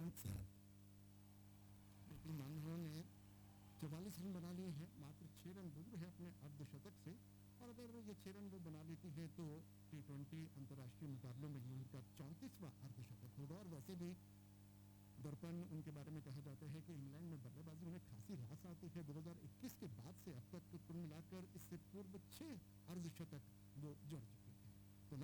उन्होंने 44 रन बना लिए हैं, मात्र 6 रन दूर है अपने अर्धशतक से। और अगर ये 6 रन वो बना लेती है तो T20 अंतर्राष्ट्रीय मुकाबलों में ये उनका 34वां अर्धशतक होगा। और वैसे भी दर्पण उनके बारे में कहा जाता है कि इंग्लैंड में बल्लेबाजी उन्हें खासी रास आती है। 2021 के बाद से अब तक कुल मिलाकर इससे पूर्व 6 अर्धशतक वो जो